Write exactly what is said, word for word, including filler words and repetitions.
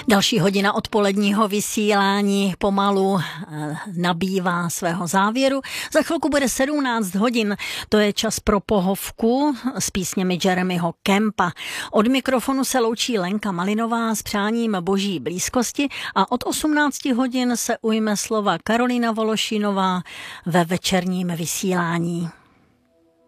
Další hodina odpoledního vysílání pomalu nabývá svého závěru. Za chvilku bude sedmnáct hodin, to je čas pro pohovku s písněmi Jeremyho Kempa. Od mikrofonu se loučí Lenka Malinová s přáním boží blízkosti a od osmnácti hodin se ujme slova Karolína Vološinová ve večerním vysílání.